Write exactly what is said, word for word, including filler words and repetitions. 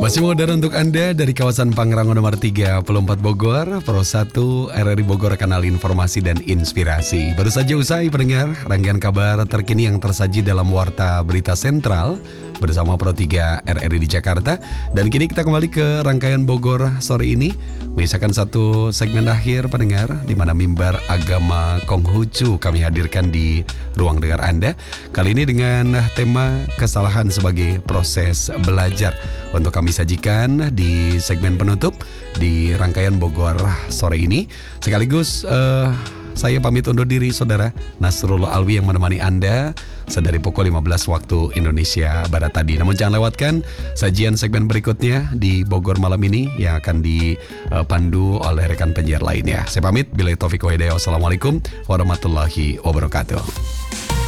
Masih modern untuk Anda dari kawasan Pangrango nomor tiga puluh empat Bogor, Pro satu R R I Bogor, kanal informasi dan inspirasi. Baru saja usai pendengar rangkaian kabar terkini yang tersaji dalam Warta Berita Sentral bersama Pro tiga R R I di Jakarta. Dan kini kita kembali ke rangkaian Bogor sore ini, menyisakan satu segmen akhir pendengar, di mana mimbar agama Konghucu kami hadirkan di ruang dengar Anda. Kali ini dengan tema kesalahan sebagai proses belajar. Untuk kami sajikan di segmen penutup di rangkaian Bogor sore ini. Sekaligus uh, saya pamit undur diri, saudara. Nasrullah Alwi yang menemani Anda sedari pukul lima belas waktu Indonesia Barat tadi. Namun jangan lewatkan sajian segmen berikutnya di Bogor malam ini yang akan dipandu oleh rekan penyiar lainnya. Saya pamit, billahi taufiq wa hidayah. Wassalamualaikum warahmatullahi wabarakatuh.